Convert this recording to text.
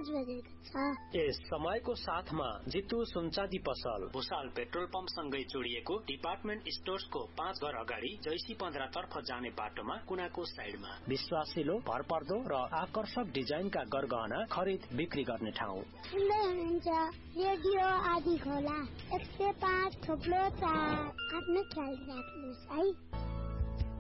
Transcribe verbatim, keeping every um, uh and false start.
पाँच बजेको छ। यस समयको साथमा जितु सुनचाँदी पसल, भुसाल पेट्रोल पम्प सँगै जोडिएको डिपार्टमेन्ट स्टोर्सको पाँच घर अगाडि जैसी पन्ध्र तर्फ जाने बाटोमा कुनाको साइडमा विश्वासिलो, भरपर्दो र आकर्षक डिजाइनका गरगहना खरिद बिक्री गर्ने ठाउँ। सुन्दै हुनुहुन्छ रेडियो आदि खोला एक सय पाँच थोप्लो चार। आफ्नो ख्याल राख्नुहोस् है।